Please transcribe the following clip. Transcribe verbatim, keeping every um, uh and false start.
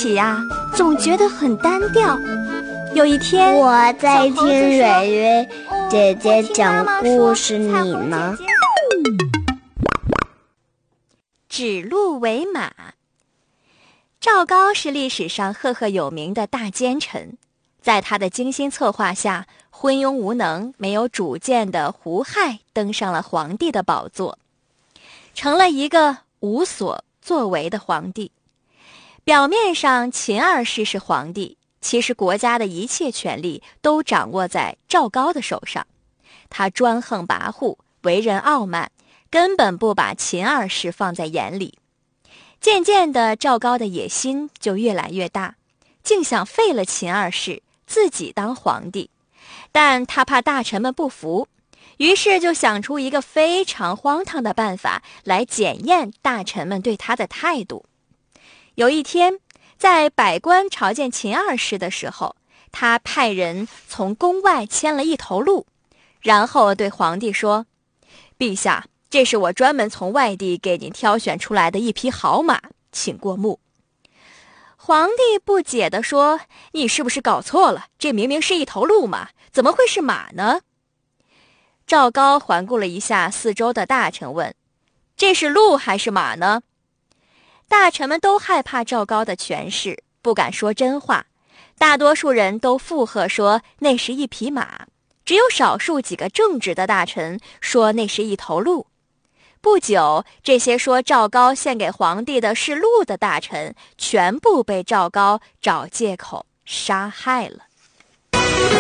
起呀、啊，总觉得很单调。有一天， 我在听蕊蕊姐姐讲故事，你呢？ 指鹿为马。赵高是历史上赫赫有名的大奸臣，在他的精心策划下，昏庸无能、没有主见的胡亥登上了皇帝的宝座，成了一个无所作为的皇帝。表面上秦二世是皇帝，其实国家的一切权力都掌握在赵高的手上。他专横跋扈，为人傲慢，根本不把秦二世放在眼里。渐渐的，赵高的野心就越来越大，竟想废了秦二世，自己当皇帝。但他怕大臣们不服，于是就想出一个非常荒唐的办法来检验大臣们对他的态度。有一天，在百官朝见秦二世的时候，他派人从宫外牵了一头鹿，然后对皇帝说：陛下，这是我专门从外地给您挑选出来的一匹好马，请过目。皇帝不解地说：你是不是搞错了？这明明是一头鹿马，怎么会是马呢？赵高环顾了一下四周的大臣，问：这是鹿还是马呢？大臣们都害怕赵高的权势，不敢说真话，大多数人都附和说那是一匹马，只有少数几个正直的大臣说那是一头鹿。不久，这些说赵高献给皇帝的是鹿的大臣，全部被赵高找借口杀害了。